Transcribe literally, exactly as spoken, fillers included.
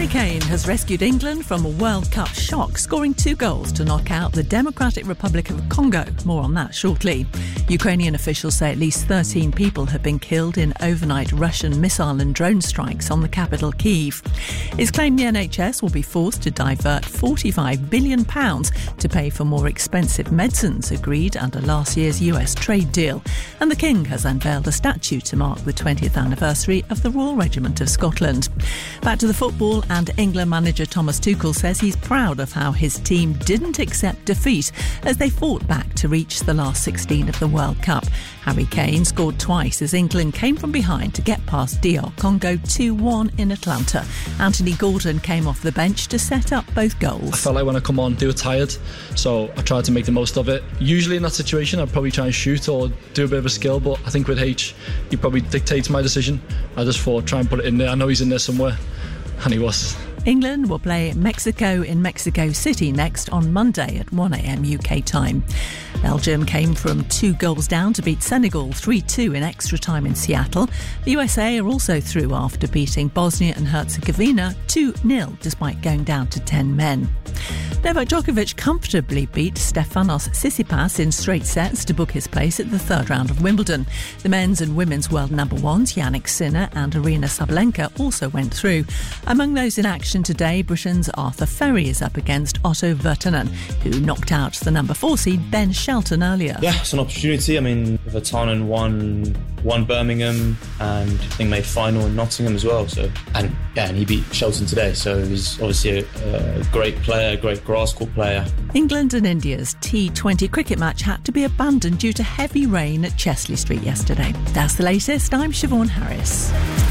Harry Kane has rescued England from a World Cup shock, scoring two goals to knock out the Democratic Republic of Congo. More on that shortly. Ukrainian officials say at least thirteen people have been killed in overnight Russian missile and drone strikes on the capital, Kyiv. It's claimed the N H S will be forced to divert forty-five billion pounds to pay for more expensive medicines agreed under last year's U S trade deal. And the King has unveiled a statue to mark the twentieth anniversary of the Royal Regiment of Scotland. Back to the football, and England manager Thomas Tuchel says he's proud of how his team didn't accept defeat as they fought back to reach the last sixteen of the World Cup. Harry Kane scored twice as England came from behind to get past D R Congo two one in Atlanta. Anthony Gordon came off the bench to set up both goals. I felt like when I come on, they were tired, so I tried to make the most of it. Usually in that situation, I'd probably try and shoot or do a bit of a skill, but I think with H, he probably dictates my decision. I just thought, try and put it in there. I know he's in there somewhere, and he was. England will play Mexico in Mexico City next on Monday at one a.m. U K time. Belgium came from two goals down to beat Senegal three two in extra time in Seattle. The U S A are also through after beating Bosnia and Herzegovina two nil despite going down to ten men. Novak Djokovic comfortably beat Stefanos Tsitsipas in straight sets to book his place at the third round of Wimbledon. The men's and women's world number ones, Jannik Sinner and Aryna Sabalenka, also went through. Among those in action today, Britain's Arthur Ferry is up against Otto Virtanen, who knocked out the number four seed Ben Shelton earlier. Yeah, it's an opportunity. I mean, Virtanen won won Birmingham and I think made final in Nottingham as well. So and yeah, and he beat Shelton today. So he's obviously a, a great player, a great grass court player. England and India's T twenty cricket match had to be abandoned due to heavy rain at Chesley Street yesterday. That's the latest. I'm Siobhan Harris.